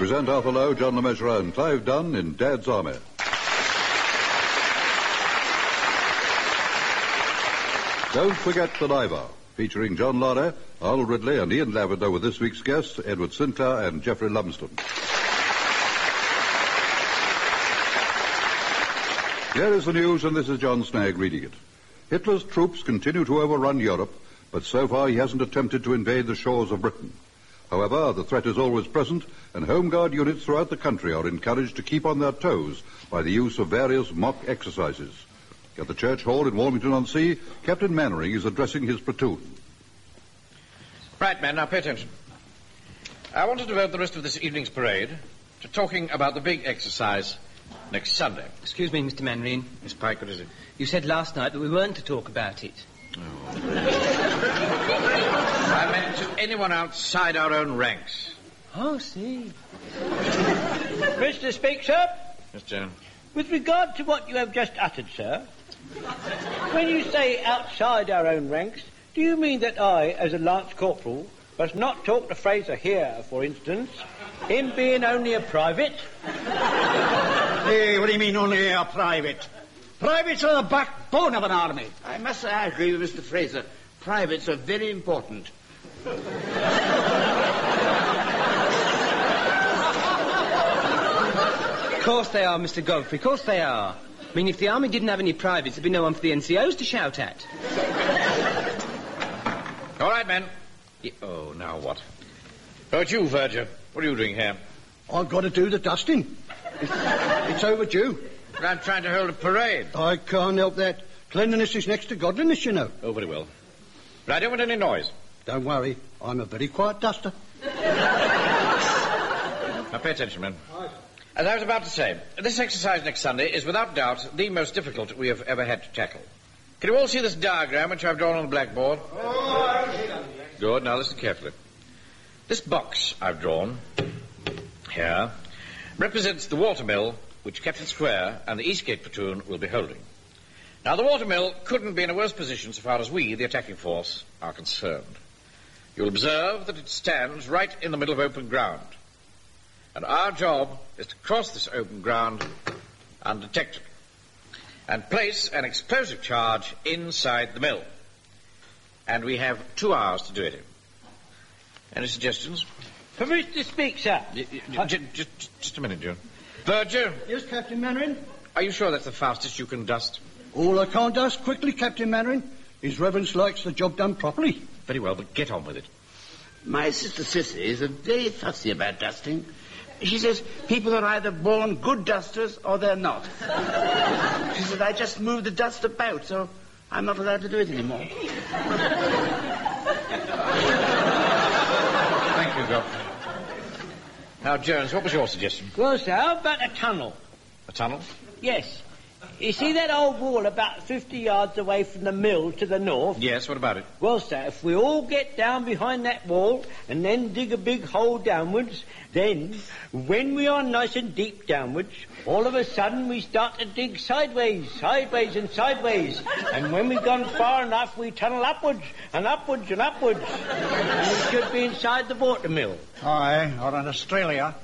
present Arthur Lowe, John Le Mesurier and Clive Dunn in Dad's Army. Don't forget the Diver, featuring John Lauder, Arnold Ridley and Ian Lavender with this week's guests, Edward Sinclair and Geoffrey Lumsden. Here is the news, and this is John Snagg reading it. Hitler's troops continue to overrun Europe, but so far he hasn't attempted to invade the shores of Britain. However, the threat is always present, and Home Guard units throughout the country are encouraged to keep on their toes by the use of various mock exercises. At the Church Hall in Walmington-on-Sea, Captain Mannering is addressing his platoon. Right, men, now pay attention. I want to devote the rest of this evening's parade to talking about the big exercise next Sunday. Excuse me, Mr. Mannering. Miss Pike, what is it? You said last night that we weren't to talk about it. Oh. I meant to anyone outside our own ranks. Oh, see. Mr. Speak, sir. Yes, Joan. With regard to what you have just uttered, sir, when you say outside our own ranks, do you mean that I, as a Lance Corporal, must not talk to Fraser here, for instance, him being only a private? Hey, what do you mean only a private? Privates are the backbone of an army. I must say I agree with Mr. Fraser. Privates are very important. Of course they are, Mr. Godfrey, of course they are. I mean, if the army didn't have any privates, there'd be no one for the NCOs to shout at. All right, men. Oh, now what? Oh, it's you, Verger. What are you doing here? I've got to do the dusting. It's overdue. But I'm trying to hold a parade. I can't help that. Cleanliness is next to godliness, you know. Oh, very well. But I don't want any noise. Don't worry. I'm a very quiet duster. Now, pay attention, men. As I was about to say, this exercise next Sunday is without doubt the most difficult we have ever had to tackle. Can you all see this diagram which I've drawn on the blackboard? Oh, I see that. Good. Now listen carefully. This box I've drawn here represents the watermill which Captain Square and the Eastgate platoon will be holding. Now, the watermill couldn't be in a worse position so far as we, the attacking force, are concerned. You'll observe that it stands right in the middle of open ground. And our job is to cross this open ground undetected and place an explosive charge inside the mill. And we have 2 hours to do it in. Any suggestions? Permission to speak, sir. Just a minute, Joe. Verger, Yes, Captain Mannering? are you sure that's the fastest you can dust? All I can't dust quickly, Captain Mannering. His Reverence likes the job done properly. Very well, but get on with it. My sister Sissy is very fussy about dusting. She says people are either born good dusters or they're not. She said I just move the dust about, so I'm not allowed to do it anymore. Thank you, Godfrey. Now, Jones, what was your suggestion? Well, sir, how about a tunnel? A tunnel? Yes. You see that old wall about 50 yards away from the mill to the north? Yes, what about it? Well, sir, if we all get down behind that wall and then dig a big hole downwards, then, when we are nice and deep downwards, all of a sudden we start to dig sideways. And when we've gone far enough, we tunnel upwards and upwards and upwards. And we should be inside the watermill. Aye, or in Australia.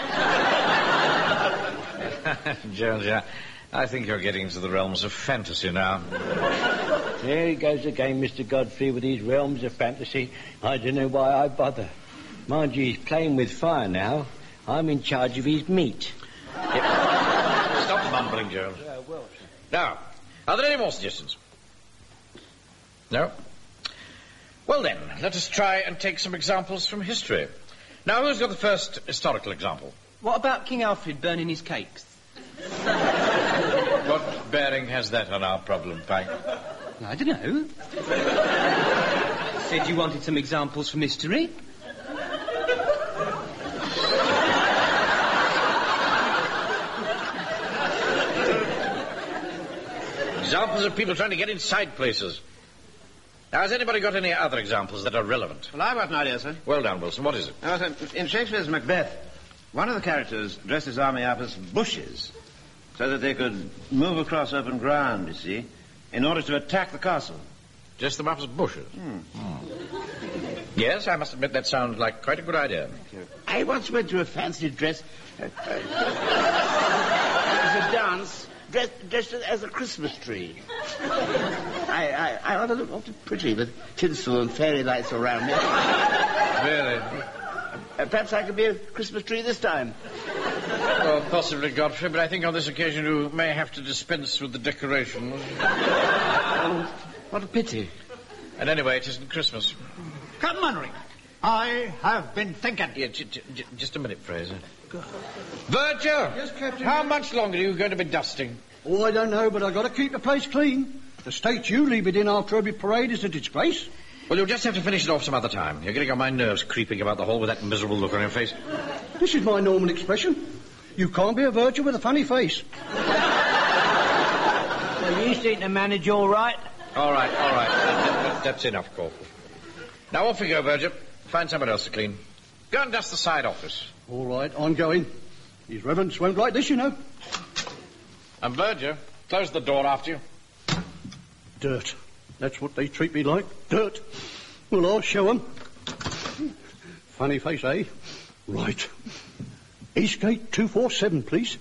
Jones, yeah. I think you're getting into the realms of fantasy now. There he goes again, Mr. Godfrey, with his realms of fantasy. I don't know why I bother. Mind you, he's playing with fire now. I'm in charge of his meat. Yep. Stop mumbling, Jones. Now, are there any more suggestions? No? Well then, let us try and take some examples from history. Now, who's got the first historical example? What about King Alfred burning his cakes? What bearing has that on our problem, Pike? I don't know. Said you wanted some examples from history. Examples of people trying to get inside places. Now, has anybody got any other examples that are relevant? Well, I've got an idea, sir. Well done, Wilson. What is it? In Shakespeare's Macbeth, one of the characters dressed his army up as bushes so that they could move across open ground, you see, in order to attack the castle. Just them up as bushes? Yes, I must admit that sounds like quite a good idea. I once went to a fancy dress... it was a dance dressed as a Christmas tree. I ought to look awfully pretty with tinsel and fairy lights around me. Really? Perhaps I could be a Christmas tree this time. Well, possibly, Godfrey, but I think on this occasion you may have to dispense with the decorations. What a pity. And anyway, it isn't Christmas. Captain Mannering, I have been thinking. Yeah, just a minute, Fraser. Verger! Yes, Captain? How much longer are you going to be dusting? Oh, I don't know, but I've got to keep the place clean. The state you leave it in after every parade is a disgrace. Well, you'll just have to finish it off some other time. You're getting on my nerves creeping about the hall with that miserable look on your face. This is my normal expression. You can't be a Verger with a funny face. Well, you seem to manage all right. All right. That's enough, Corporal. Now off we go, Verger. Find someone else to clean. Go and dust the side office. All right, I'm going. His Reverence won't like this, you know. And Verger, close the door after you. Dirt. That's what they treat me like. Dirt. Well, I'll show 'em. Funny face, eh? Right. Eastgate 247, please.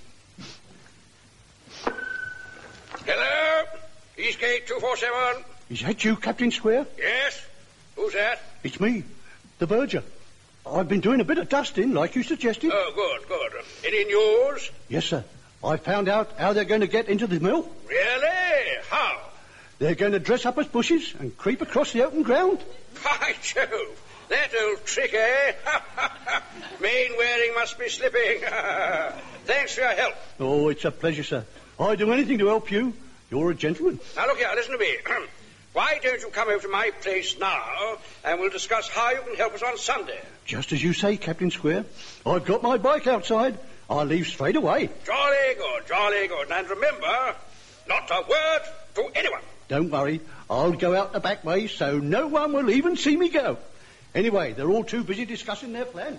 Hello? Eastgate 247. Is that you, Captain Square? Yes? Who's that? It's me, the Verger. I've been doing a bit of dusting, like you suggested. Oh, good. Any news? Yes, sir. I found out how they're going to get into the mill. Really? How? They're going to dress up as bushes and creep across the open ground. By Jove! That old trick, eh? Mane wearing must be slipping. Thanks for your help. Oh, it's a pleasure, sir. I'd do anything to help you. You're a gentleman. Now, look here, listen to me. Why don't you come over to my place now, and we'll discuss how you can help us on Sunday? Just as you say, Captain Square. I've got my bike outside. I'll leave straight away. Jolly good. And remember, not a word to anyone. Don't worry. I'll go out the back way so no one will even see me go. Anyway, they're all too busy discussing their plan.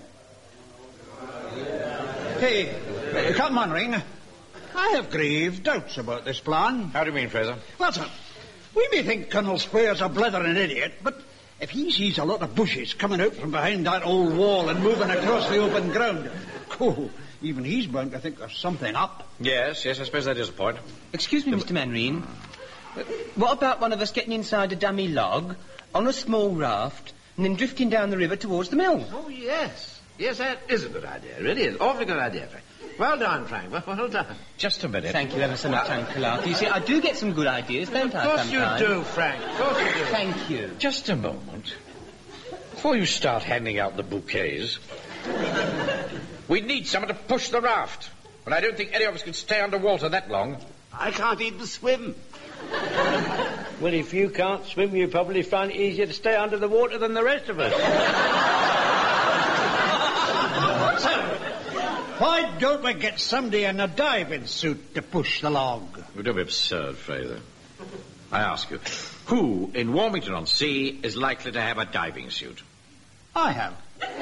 Hey, Captain Mannering, I have grave doubts about this plan. How do you mean, Fraser? Well, sir, we may think Colonel Square's a blithering idiot, but if he sees a lot of bushes coming out from behind that old wall and moving across the open ground, even he's bound to think there's something up. Yes, I suppose that is a point. Excuse me, Mr. Mannering. What about one of us getting inside a dummy log, on a small raft, and then drifting down the river towards the mill? Oh, yes. Yes, that is a good idea. It really is. Awfully good idea, Frank. Well done, Frank. Well done. Just a minute. Thank you ever so much, Uncle Arthur. You see, I do get some good ideas, don't I, sometimes? Of course you do, Frank. Of course you do. Thank you. Just a moment. Before you start handing out the bouquets, we need someone to push the raft. But I don't think any of us can stay underwater that long. I can't even swim. Well, if you can't swim, you probably find it easier to stay under the water than the rest of us. Why don't we get somebody in a diving suit to push the log? You don't be absurd, Fraser. I ask you, who in Warmington-on-Sea is likely to have a diving suit? I have.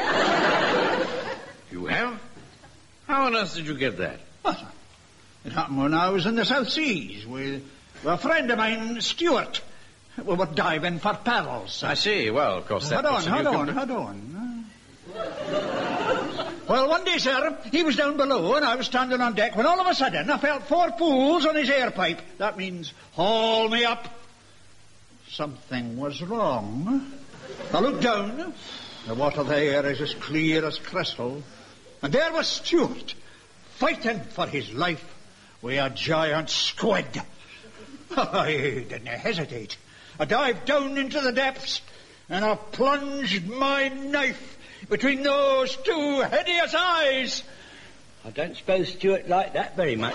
You have? How on earth did you get that? Well, sir, it happened when I was in the South Seas with a friend of mine, Stuart. We were diving for pearls. I see. Well, of course, that... Hold on. Well, one day, sir, he was down below and I was standing on deck when all of a sudden I felt 4 pulls on his air pipe. That means, haul me up. Something was wrong. I looked down. The water there is as clear as crystal. And there was Stuart, fighting for his life with a giant squid. I didn't hesitate. I dived down into the depths and I plunged my knife between those 2 hideous eyes. I don't suppose Stuart liked that very much.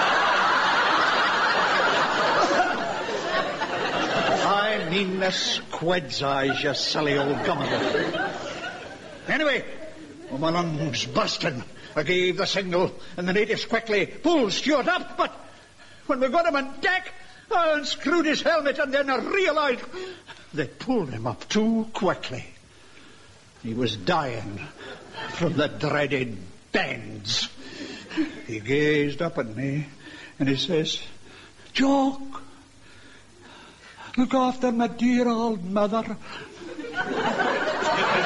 I mean the squid's eyes, you silly old gummer. Anyway, when my lungs busted, I gave the signal and the natives quickly pulled Stuart up, but when we got him on deck, I unscrewed his helmet and then I realized they pulled him up too quickly. He was dying from the dreaded bends. He gazed up at me and he says, "Jock, look after my dear old mother."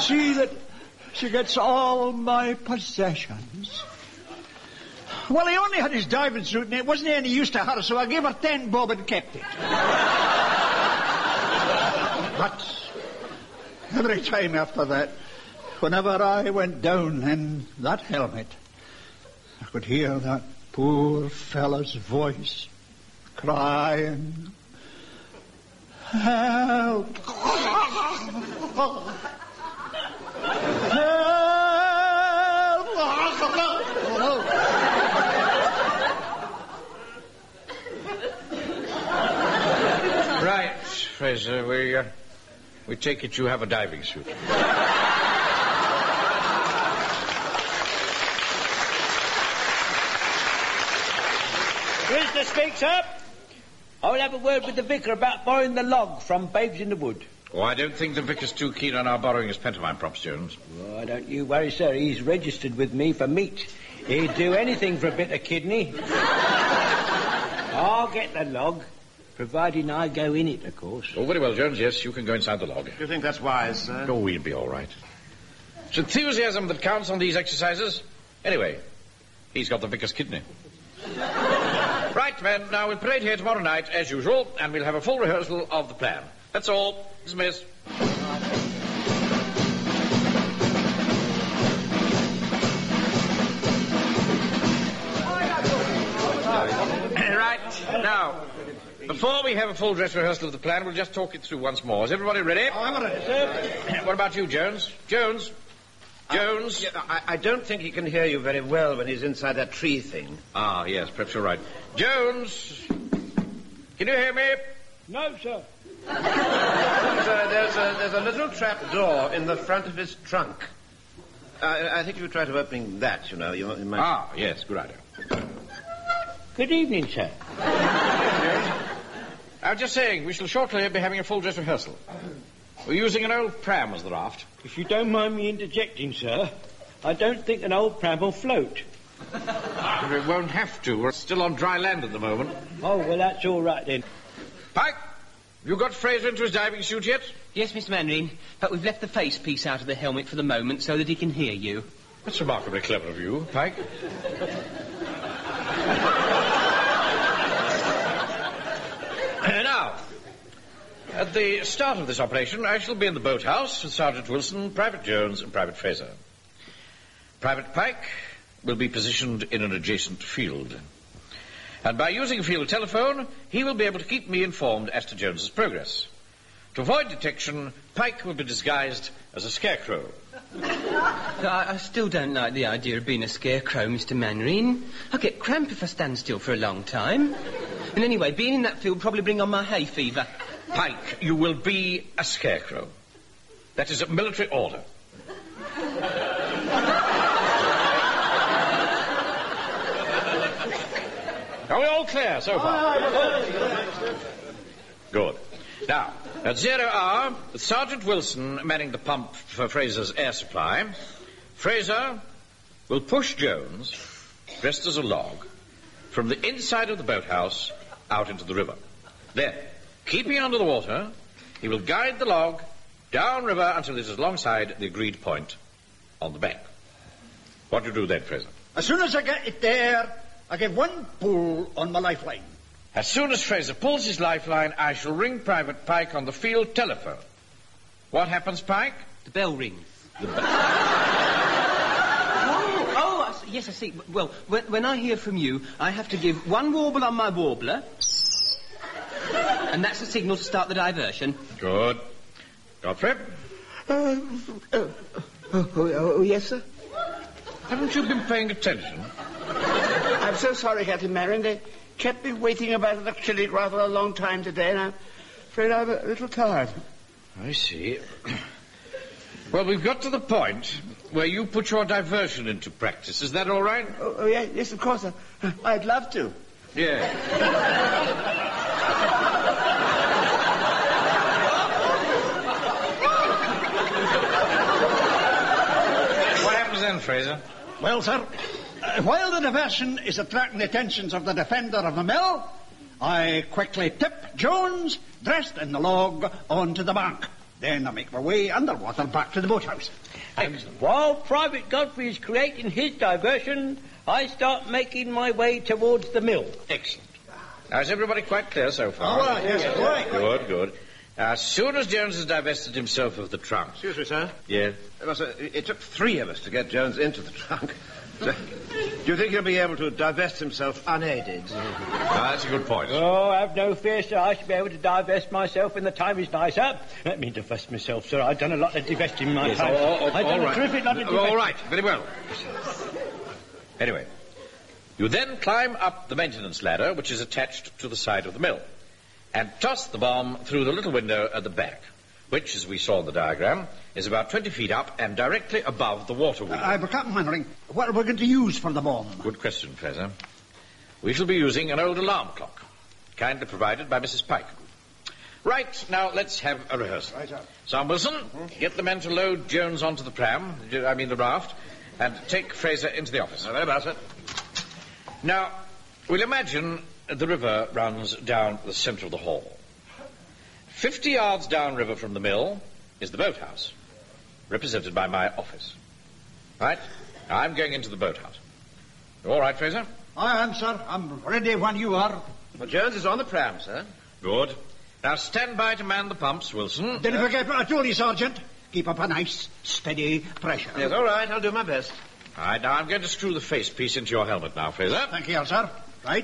See that she gets all my possessions. Well, he only had his diving suit and it wasn't any use to her, so I gave her 10 bob and kept it. But every time after that, whenever I went down in that helmet, I could hear that poor fella's voice crying, "Help! Help!" Right, Fraser, we take it you have a diving suit. Prisoner speaks up. I'll have a word with the vicar about borrowing the log from Babes in the Wood. Oh, I don't think the vicar's too keen on our borrowing his pantomime props, Jones. Oh, don't you worry, sir. He's registered with me for meat. He'd do anything for a bit of kidney. I'll get the log, providing I go in it, of course. Oh, very well, Jones. Yes, you can go inside the log. Do you think that's wise, sir? Oh, we'll be all right. It's enthusiasm that counts on these exercises. Anyway, he's got the vicar's kidney. Right, men, now we'll parade here tomorrow night, as usual, and we'll have a full rehearsal of the plan. That's all. Dismiss. Right, now, before we have a full dress rehearsal of the plan, we'll just talk it through once more. Is everybody ready? I'm ready, sir. What about you, Jones? Jones? Jones? I don't think he can hear you very well when he's inside that tree thing. Ah, yes, perhaps you're right. Jones! Can you hear me? No, sir. There's a little trap door in the front of his trunk. I think if you try to open that, you know, you might... Ah, yes, good idea. Good evening, sir. I was just saying, we shall shortly be having a full dress rehearsal. We're using an old pram as the raft. If you don't mind me interjecting, sir, I don't think an old pram will float. It won't have to. We're still on dry land at the moment. Oh, well, that's all right then. Pike, you got Fraser into his diving suit yet? Yes, Mr. Mandarin, but we've left the face piece out of the helmet for the moment so that he can hear you. That's remarkably clever of you, Pike. Now, at the start of this operation, I shall be in the boathouse with Sergeant Wilson, Private Jones, and Private Fraser. Private Pike will be positioned in an adjacent field. And by using a field telephone, he will be able to keep me informed as to Jones's progress. To avoid detection, Pike will be disguised as a scarecrow. I still don't like the idea of being a scarecrow, Mr. Mandarin. I'll get cramp if I stand still for a long time. And anyway, being in that field will probably bring on my hay fever. Pike, you will be a scarecrow. That is a military order. Are we all clear so far? Good. Now, at 0 hour, with Sergeant Wilson manning the pump for Fraser's air supply, Fraser will push Jones, dressed as a log, from the inside of the boathouse out into the river. Then, keeping under the water, he will guide the log downriver until it is alongside the agreed point on the bank. What do you do then, Fraser? As soon as I get it there, I give one pull on my lifeline. As soon as Fraser pulls his lifeline, I shall ring Private Pike on the field telephone. What happens, Pike? The bell rings. Yes, I see. Well, when I hear from you, I have to give one warble on my warbler, and that's the signal to start the diversion. Good. Godfrey? Yes, sir? Haven't you been paying attention? I'm so sorry, Captain Marin. They kept me waiting about the clinic rather a long time today, and I'm afraid I'm a little tired. I see. Well, we've got to the point where you put your diversion into practice. Is that all right? Oh yeah, yes, of course. I'd love to. Yeah. What happens then, Fraser? Well, sir, while the diversion is attracting the attentions of the defender of the mill, I quickly tip Jones, dressed in the log, onto the bank. Then I make my way underwater back to the boathouse. And while Private Godfrey is creating his diversion, I start making my way towards the mill. Excellent. Now, is everybody quite clear so far? All right, yes, all right. Good, good. As soon as Jones has divested himself of the trunk... Excuse me, sir. Yes? It took 3 of us to get Jones into the trunk. Do you think he'll be able to divest himself unaided? That's a good point. Oh, have no fear, sir. I shall be able to divest myself when the time is nicer. Let me divest myself, sir. I've done a lot of divesting in my time. I've done a terrific lot of divesting. All right, very well. Anyway, you then climb up the maintenance ladder, which is attached to the side of the mill, and toss the bomb through the little window at the back, which, as we saw in the diagram, is about 20 feet up and directly above the water wheel. But Captain Mannering, what are we going to use for the bomb? Good question, Fraser. We shall be using an old alarm clock, kindly provided by Mrs. Pike. Right, now let's have a rehearsal. Right, sir. Sam Wilson, get the men to load Jones onto the the raft, and take Fraser into the office. Very well, sir. Now, we'll imagine the river runs down the centre of the hall. 50 yards downriver from the mill is the boathouse, represented by my office. Right? Now, I'm going into the boathouse. You all right, Fraser? I am, sir. I'm ready when you are. Well, Jones is on the pram, sir. Good. Now, stand by to man the pumps, Wilson. Don't forget what I told you, Sergeant. Keep up a nice, steady pressure. Yes, all right. I'll do my best. All right, now I'm going to screw the face piece into your helmet now, Fraser. Thank you, sir. Right.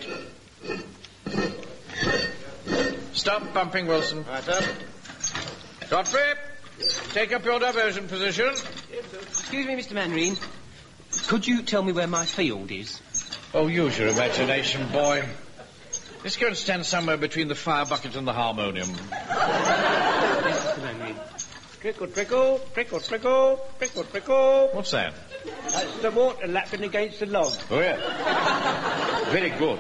Stop bumping, Wilson. Right, sir. Godfrey, take up your diversion position. Excuse me, Mr. Mannering. Could you tell me where my field is? Oh, use your imagination, boy. Let's go and stand somewhere between the fire bucket and the harmonium. Yes, Mr. Mannering. Trickle, trickle, trickle, trickle, trickle, trickle. What's that? That's the water lapping against the log. Oh, yeah. Very good.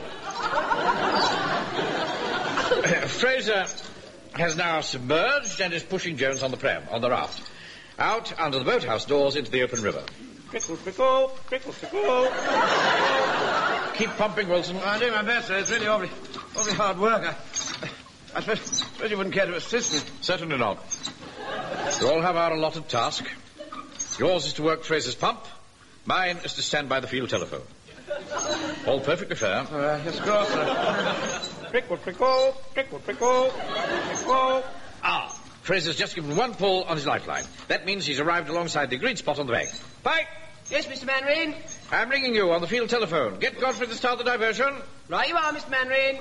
Fraser has now submerged and is pushing Jones on the pram, on the raft, out under the boathouse doors into the open river. Trickle, trickle, trickle, trickle. Keep pumping, Wilson. I'm doing my best, sir. It's really awfully hard work. I suppose you wouldn't care to assist me. Certainly not. You all have our allotted task. Yours is to work Fraser's pump. Mine is to stand by the field telephone. All perfectly fair. Yes, of course, sir. Trickle, trickle, trickle, trickle, trickle. Ah, Fraser's just given one pull on his lifeline. That means he's arrived alongside the agreed spot on the bank. Pike! Yes, Mr. Mannering? I'm ringing you on the field telephone. Get Godfrey to start the diversion. Right you are, Mr. Mannering.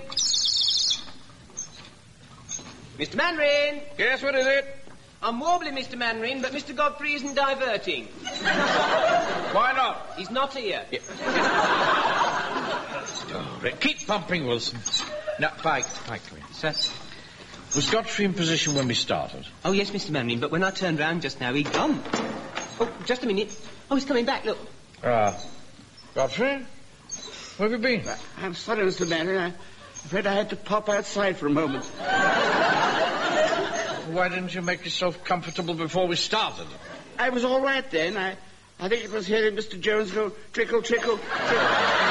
Mr. Mannering! Yes, what is it? I'm warbling, Mr. Mannering, but Mr. Godfrey isn't diverting. Why not? He's not here. Yeah. Oh, right. Keep pumping, Wilson. Now, Pike, come here. Sir? Was Godfrey in position when we started? Oh, yes, Mr. Mannering, but when I turned round just now, he'd gone. Oh, just a minute. Oh, he's coming back, look. Godfrey? Where have you been? I'm sorry, Mr. Mannering. I'm afraid I had to pop outside for a moment. Why didn't you make yourself comfortable before we started? I was all right then. I think it was hearing Mr. Jones go trickle, trickle, trickle.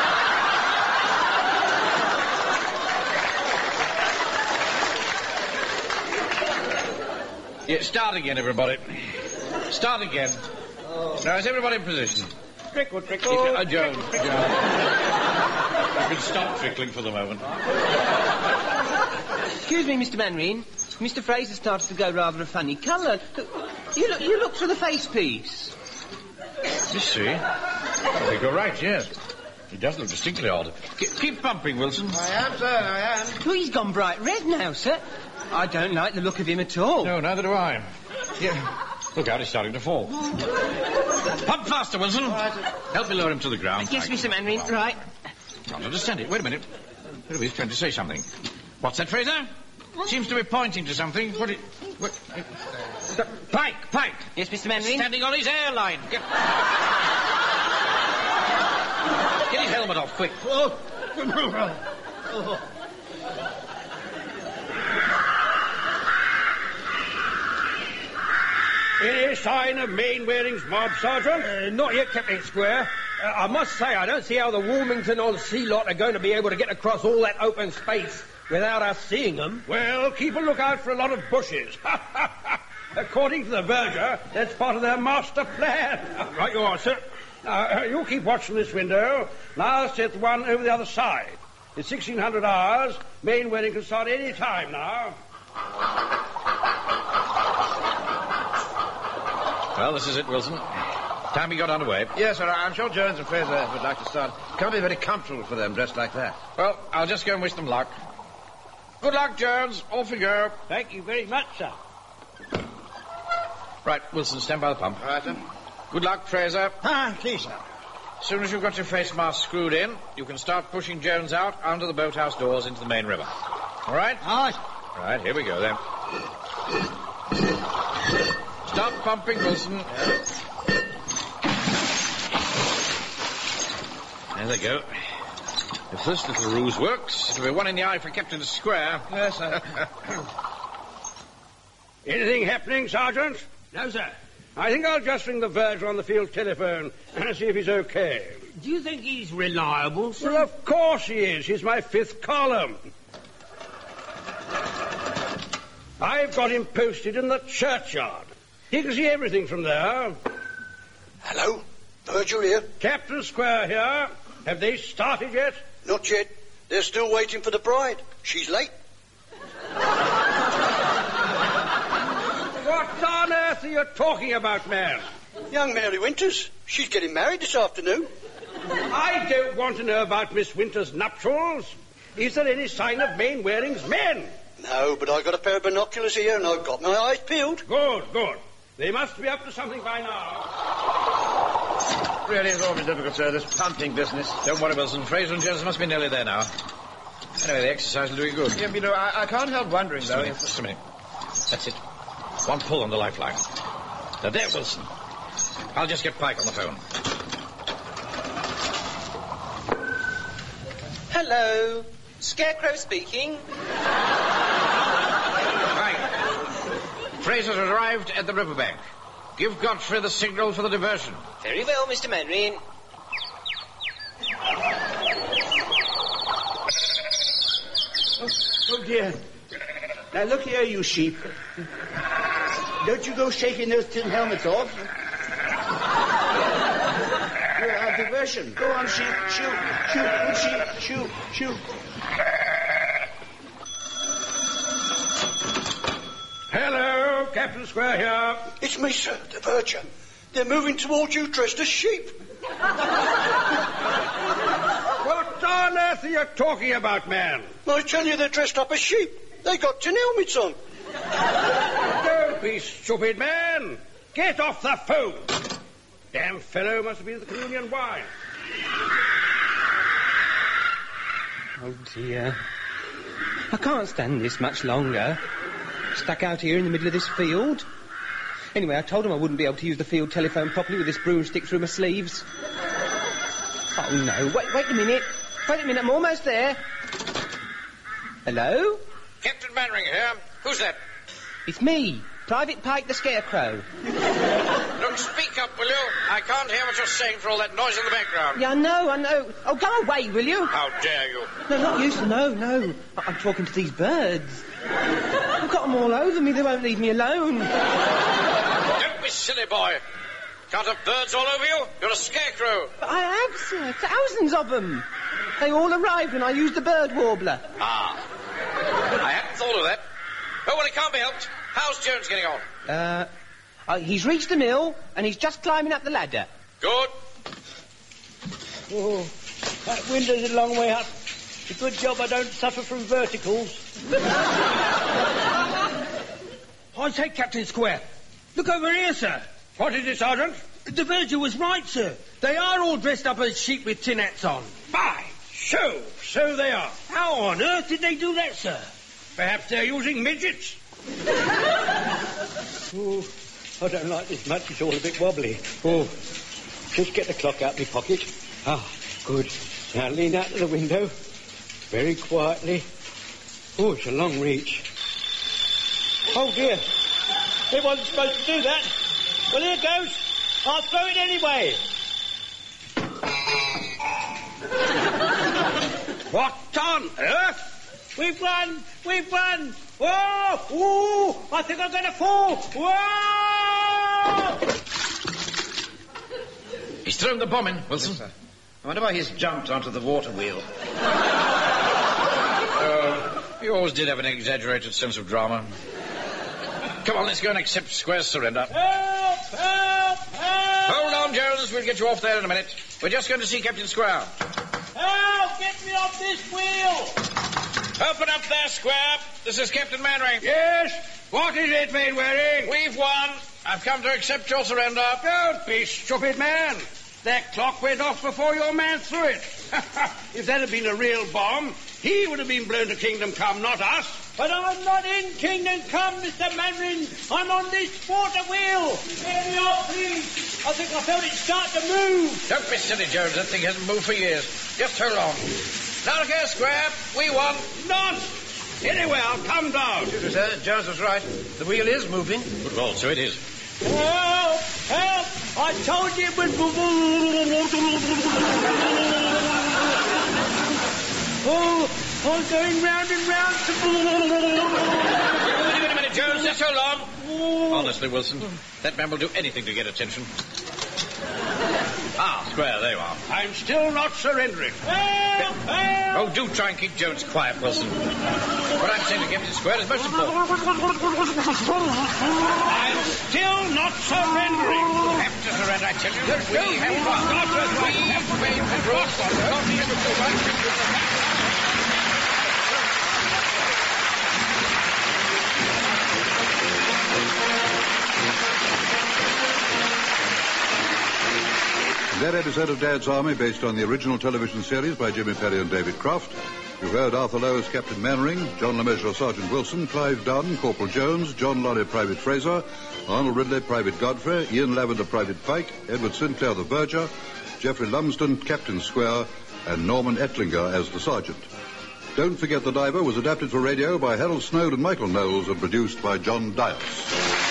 Yeah, start again, everybody. Start again. Now, is everybody in position? Trickle, trickle. Jones. You can stop trickling for the moment. Excuse me, Mr. Mannering. Mr. Fraser started to go rather a funny colour. You look through the face piece. You see? I think you're right, yes. He does look distinctly odd. Keep pumping, Wilson. I am, sir, I am. Oh, he's gone bright red now, sir. I don't like the look of him at all. No, neither do I. Yeah. Look out, he's starting to fall. Pump faster, Wilson. Help me lower him to the ground. Yes, Mr. Mannering, right. Can't understand it. Wait a minute. He's trying to say something. What's that, Fraser? Seems to be pointing to something. What? Pike! Yes, Mr. Mannering? Standing on his airline. Get his helmet off, quick. Any sign of Mainwaring's mob, Sergeant? Not yet, Captain Square. I must say, I don't see how the Wilmington or the Sea Lot are going to be able to get across all that open space without us seeing them. Well, keep a lookout for a lot of bushes. According to the verger, that's part of their master plan. Right you are, sir. Now, you keep watching this window. Now I'll set the one over the other side. It's 1600 hours. Main wedding can start any time now. Well, this is it, Wilson. Time we got underway. Yes, sir. I'm sure Jones and Fraser would like to start. Can't be very comfortable for them dressed like that. Well, I'll just go and wish them luck. Good luck, Jones. Off we go. Thank you very much, sir. Right, Wilson, stand by the pump. All right, sir. Good luck, Fraser. Please, sir. As soon as you've got your face mask screwed in, you can start pushing Jones out under the boathouse doors into the main river. All right? All right. Right, here we go, then. Stop pumping, Wilson. There they go. If this little ruse works, it'll be one in the eye for Captain Square. Yes, sir. Anything happening, Sergeant? No, sir. I think I'll just ring the verger on the field telephone and see if he's okay. Do you think he's reliable, sir? Well, of course he is. He's my fifth column. I've got him posted in the churchyard. He can see everything from there. Hello? Virgil here. Captain Square here. Have they started yet? Not yet. They're still waiting for the bride. She's late. What on earth are you talking about, man? Young Mary Winters. She's getting married this afternoon. I don't want to know about Miss Winter's nuptials. Is there any sign of Mainwaring's men? No, but I've got a pair of binoculars here and I've got my eyes peeled. Good, good. They must be up to something by now. Really, it's awfully difficult, sir, this pumping business. Don't worry, Wilson. Fraser and Jones must be nearly there now. Anyway, the exercise will do you good. Yeah, you know, I can't help wondering, Just a minute, just a minute. That's it. One pull on the lifeline. Now, there, Wilson. I'll just get Pike on the phone. Hello. Scarecrow speaking. Pike. Fraser's arrived at the riverbank. Give Godfrey the signal for the diversion. Very well, Mr. Manring. Oh, dear. Now, look here, you sheep. Don't you go shaking those tin helmets off. You're our diversion. Go on, sheep. Shoot, shoot, sheep. Shoot, shoot. Hello, Captain Square here. It's me, sir, the verger. They're moving towards you dressed as sheep. What on earth are you talking about, man? I tell you, they're dressed up as sheep. They got tin helmets on. Don't be stupid, man. Get off the phone. Damn fellow must have been the communion wine. Oh, dear. I can't stand this much longer. Stuck out here in the middle of this field. Anyway, I told him I wouldn't be able to use the field telephone properly with this broomstick through my sleeves. Oh, no. Wait a minute. Wait a minute, I'm almost there. Hello? Captain Mannering here. Who's that? It's me, Private Pike the Scarecrow. Look, speak up, will you? I can't hear what you're saying for all that noise in the background. Yeah, I know. Oh, go away, will you? How dare you? No, not you, sir. No. I'm talking to these birds. I've got them all over me. They won't leave me alone. Don't be silly, boy. Can't have birds all over you? You're a scarecrow. But I have, sir. Thousands of them. They all arrived when I used the bird warbler. Ah. I hadn't thought of that. Oh, well, it can't be helped. How's Jones getting on? He's reached the mill, and he's just climbing up the ladder. Good. Oh, that window's a long way up. It's a good job I don't suffer from verticals. I say, Captain Square, look over here, sir. What is it, Sergeant? The verger was right, sir. They are all dressed up as sheep with tin hats on. By Jove, so they are. How on earth did they do that, sir? Perhaps they're using midgets. Oh, I don't like this much. It's all a bit wobbly. Oh, just get the clock out of my pocket. Ah, good. Now lean out of the window. Very quietly. Oh, it's a long reach. Oh, dear. It wasn't supposed to do that. Well, here goes. I'll throw it anyway. What on earth? We've won! We've won! Whoa! Ooh! I think I'm going to fall! Whoa! He's thrown the bomb in, Wilson. Yes, sir. I wonder why he's jumped onto the water wheel. You always did have an exaggerated sense of drama. Come on, let's go and accept Square's surrender. Help! Help! Help! Hold on, Jones. We'll get you off there in a minute. We're just going to see Captain Square. Help! Get me off this wheel! Open up there, Square. This is Captain Mannering. Yes? What is it, Mainwaring? We've won. I've come to accept your surrender. Don't be stupid, man. That clock went off before your man threw it. If that had been a real bomb, he would have been blown to Kingdom Come, not us. But I'm not in Kingdom Come, Mr. Mannering. I'm on this water wheel. Get me off, please. I think I felt it start to move. Don't be silly, Jones. That thing hasn't moved for years. Just hold on. Now look here, Square. We won. Nonsense. Anyway, I'll come down. Excuse me, sir. Jones was right. The wheel is moving. Good Lord, so it is. Help! Help! I told you it was... Oh, I'm going round and round. Wait a minute, Jones. Just hold on. Honestly, Wilson, that man will do anything to get attention. Ah, Square, there you are. I'm still not surrendering. Help! Help! Oh, do try and keep Jones quiet, Wilson. What I'm saying to Captain Square is most important. I'm still not surrendering. You have to surrender, I tell you. We have lost. We have failed to draw. That episode of Dad's Army, based on the original television series by Jimmy Perry and David Croft. You heard Arthur Lowe as Captain Mannering, John LeMessurier Sergeant Wilson, Clive Dunn, Corporal Jones, John Lorry Private Fraser, Arnold Ridley Private Godfrey, Ian Lavender Private Pike, Edward Sinclair the Verger, Geoffrey Lumsden Captain Square, and Norman Ettlinger as the Sergeant. Don't Forget the Diver was adapted for radio by Harold Snowd and Michael Knowles and produced by John Dias.